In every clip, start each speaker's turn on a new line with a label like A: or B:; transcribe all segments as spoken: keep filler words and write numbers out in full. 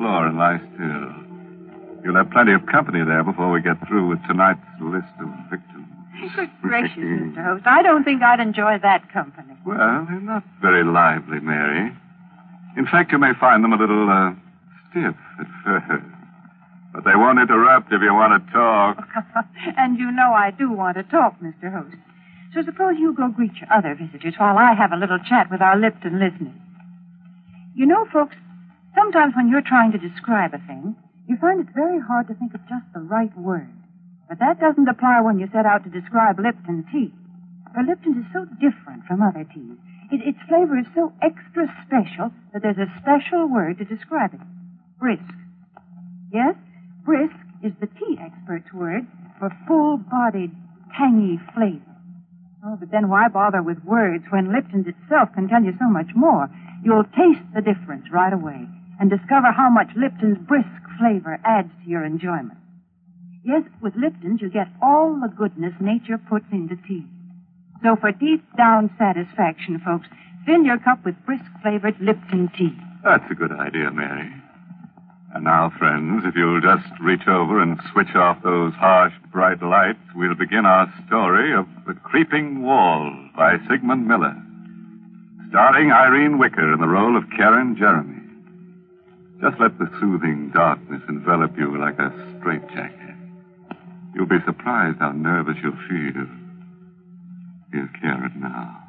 A: floor and lie still. You'll have plenty of company there before we get through with tonight's list of victims.
B: Good gracious, Mister Host. I don't think I'd enjoy that company.
A: Well, they're not very lively, Mary. In fact, you may find them a little uh, stiff at first. But they won't interrupt if you want to talk.
B: And you know I do want to talk, Mister Host. So suppose you go greet your other visitors while I have a little chat with our Lipton listeners. You know, folks, sometimes when you're trying to describe a thing, you find it's very hard to think of just the right word. But that doesn't apply when you set out to describe Lipton tea. For Lipton is so different from other teas. It, its flavor is so extra special that there's a special word to describe it. Brisk. Yes, brisk is the tea expert's word for full-bodied, tangy flavor. Oh, but then why bother with words when Lipton's itself can tell you so much more? You'll taste the difference right away and discover how much Lipton's brisk flavor adds to your enjoyment. Yes, with Lipton's, you get all the goodness nature puts into tea. So for deep-down satisfaction, folks, fill your cup with brisk-flavored Lipton tea.
A: That's a good idea, Mary. And now, friends, if you'll just reach over and switch off those harsh, bright lights, we'll begin our story of The Creeping Wall by Sigmund Miller, starring Irene Wicker in the role of Karen Jeremy. Just let the soothing darkness envelop you like a straitjacket. You'll be surprised how nervous you'll feel. Here's Karen now.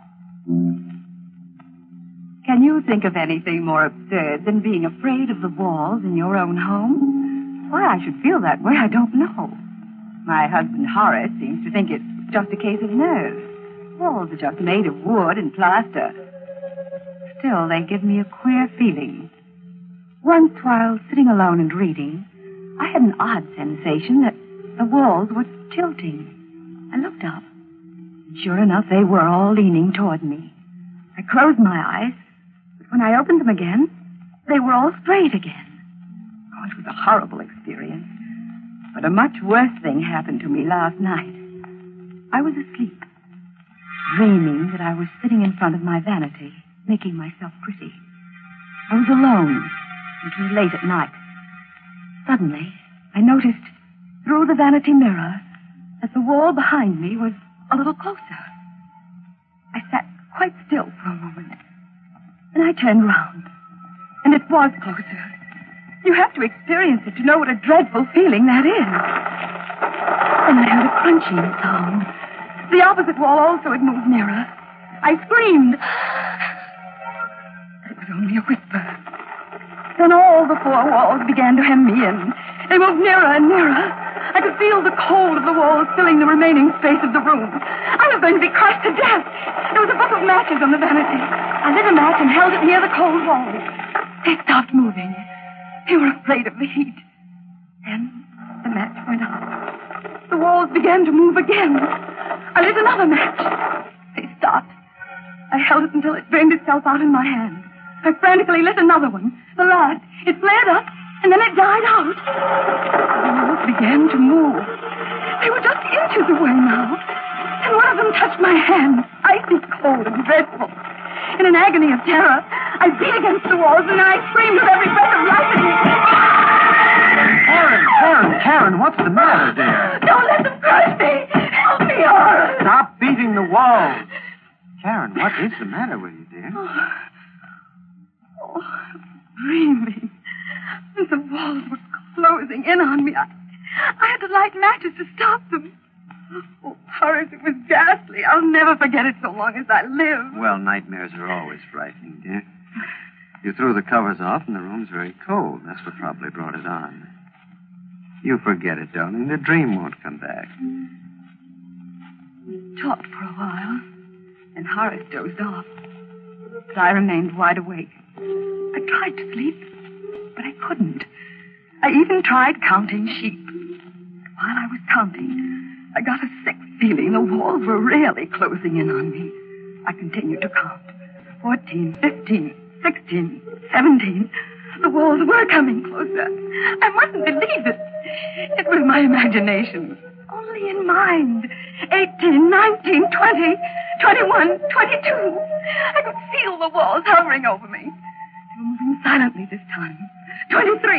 C: Can you think of anything more absurd than being afraid of the walls in your own home? Why I should feel that way, I don't know. My husband Horace seems to think it's just a case of nerves. Walls are just made of wood and plaster. Still, they give me a queer feeling. Once, while sitting alone and reading, I had an odd sensation that the walls were tilting. I looked up. And sure enough, they were all leaning toward me. I closed my eyes, but when I opened them again, they were all straight again. Oh, it was a horrible experience. But a much worse thing happened to me last night. I was asleep, dreaming that I was sitting in front of my vanity, making myself pretty. I was alone. It was late at night. Suddenly, I noticed through the vanity mirror that the wall behind me was a little closer. I sat quite still for a moment. Then I turned round, and it was closer. You have to experience it to know what a dreadful feeling that is. Then I heard a crunching sound. The opposite wall also had moved nearer. I screamed. But it was only a whisper. Then all the four walls began to hem me in. They moved nearer and nearer. I could feel the cold of the walls filling the remaining space of the room. I was going to be crushed to death. There was a book of matches on the vanity. I lit a match and held it near the cold wall. They stopped moving. They were afraid of the heat. Then the match went out. The walls began to move again. I lit another match. They stopped. I held it until it burned itself out in my hand. I frantically lit another one, the last. It flared up, and then it died out. The walls began to move. They were just inches away now. And one of them touched my hand, icy cold and dreadful. In an agony of terror, I beat against the walls, and then I screamed with every breath of life in me.
D: Karen, Karen, Karen, what's the matter, dear?
C: Don't let them crush me. Help me, Horace.
D: Stop beating the walls. Karen, what is the matter with you, dear?
C: Oh, oh dreaming. The walls were closing in on me. I, I had to light matches to stop them. Oh, Horace, it was ghastly. I'll never forget it so long as I live.
D: Well, nightmares are always frightening, dear. You threw the covers off, and the room's very cold. That's what probably brought it on. You forget it, darling. The dream won't come back.
C: We talked for a while, and Horace dozed off. But I remained wide awake. I tried to sleep, but I couldn't. I even tried counting sheep. While I was counting, I got a sick feeling the walls were really closing in on me. I continued to count. Fourteen, fifteen, sixteen, seventeen. The walls were coming closer. I mustn't believe it. It was my imagination. Only in mind. Eighteen, nineteen, twenty, twenty-one, twenty-two. I could feel the walls hovering over me. They were moving silently this time. Twenty-three.